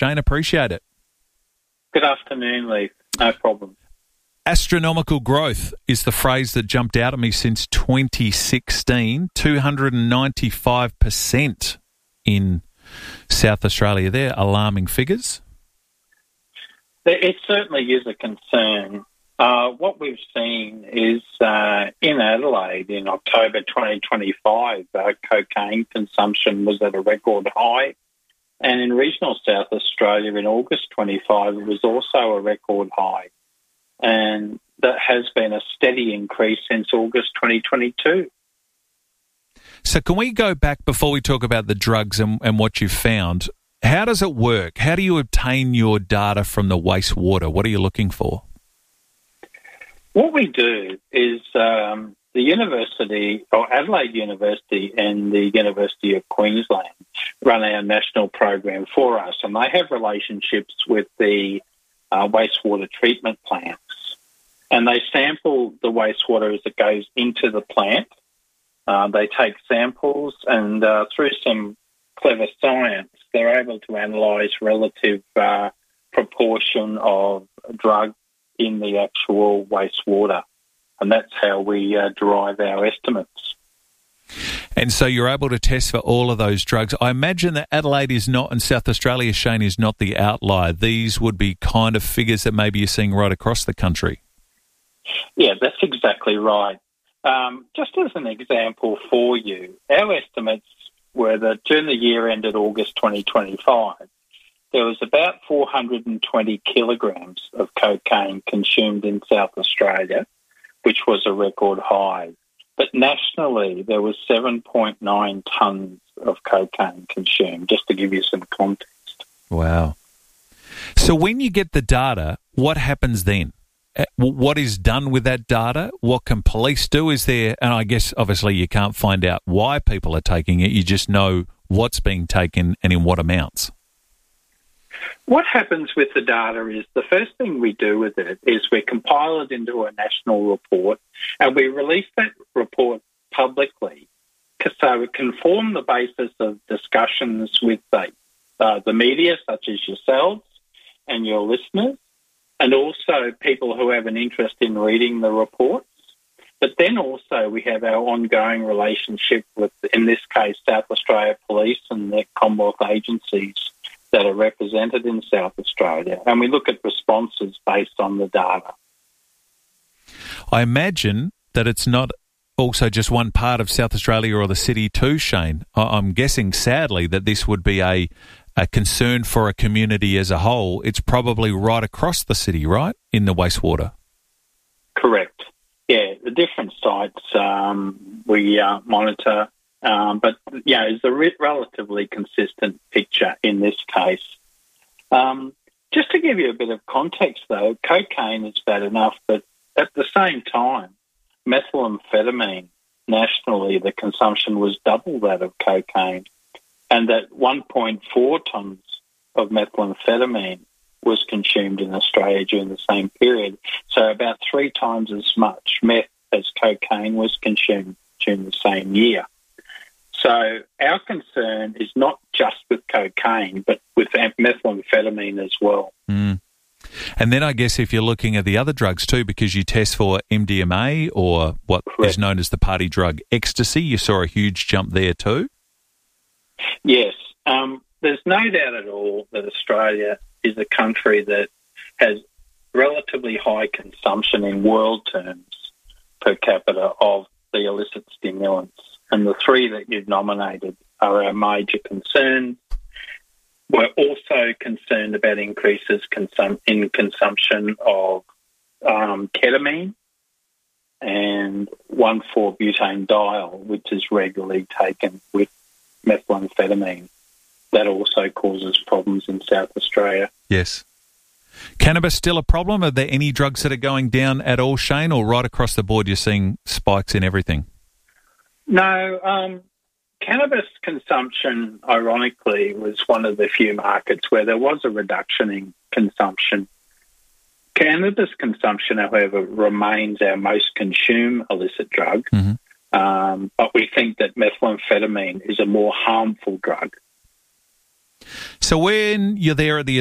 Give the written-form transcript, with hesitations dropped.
Shane. Appreciate it. Good afternoon, Lee. No problem. Astronomical growth is the phrase that jumped out at me since 2016. 295% in South Australia. They're alarming figures. It certainly is a concern. What we've seen is in Adelaide in October 2025, cocaine consumption was at a record high. And in regional South Australia in August 25, it was also a record high. And that has been a steady increase since August 2022. So can we go back before we talk about the drugs and what you've found? How does it work? How do you obtain your data from the wastewater? What are you looking for? What we do is the university, or Adelaide University and the University of Queensland, run our national program for us, and they have relationships with the wastewater treatment plants. And they sample the wastewater as it goes into the plant. They take samples and through some clever science, they're able to analyse relative proportion of drug in the actual wastewater. And that's how we derive our estimates. And so you're able to test for all of those drugs. I imagine that Adelaide is not, and South Australia, Shane, is not the outlier. These would be kind of figures that maybe you're seeing right across the country. Yeah, that's exactly right. Just as an example for you, our estimates were that during the year ended August 2025, there was about 420 kilograms of cocaine consumed in South Australia, which was a record high. But nationally, there was 7.9 tonnes of cocaine consumed, just to give you some context. Wow. So when you get the data, what happens then? What is done with that data? What can police do? Is there, and I guess obviously you can't find out why people are taking it, you just know what's being taken and in what amounts. What happens with the data is the first thing we do with it is we compile it into a national report and we release that report publicly so it can form the basis of discussions with the media, such as yourselves and your listeners, and also people who have an interest in reading the reports. But then also we have our ongoing relationship with, in this case, South Australia Police and the Commonwealth agencies that are represented in South Australia. And we look at responses based on the data. I imagine that it's not also just one part of South Australia or the city too, Shane. I'm guessing, sadly, that this would be a concern for a community as a whole. It's probably right across the city, right, in the wastewater? Correct. Yeah, the different sites we monitor, but yeah, it's a relatively consistent picture in this case. Just to give you a bit of context, though, cocaine is bad enough, but at the same time, methamphetamine, nationally, the consumption was double that of cocaine, and that 1.4 tonnes of methamphetamine was consumed in Australia during the same period. So about 3 times as much meth as cocaine was consumed during the same year. So our concern is not just with cocaine, but with methamphetamine as well. Mm. And then I guess if you're looking at the other drugs too, because you test for MDMA or what is known as the party drug ecstasy, you saw a huge jump there too? Yes. There's no doubt at all that Australia is a country that has relatively high consumption in world terms per capita of the illicit stimulants. And the 3 that you've nominated are our major concerns. We're also concerned about increases in consumption of ketamine and 1,4-butanediol, which is regularly taken with methamphetamine. That also causes problems in South Australia. Yes. Cannabis still a problem? Are there any drugs that are going down at all, Shane, or right across the board you're seeing spikes in everything? No. Cannabis consumption, ironically, was one of the few markets where there was a reduction in consumption. Cannabis consumption, however, remains our most consumed illicit drug, but we think that methamphetamine is a more harmful drug. So when you're there at the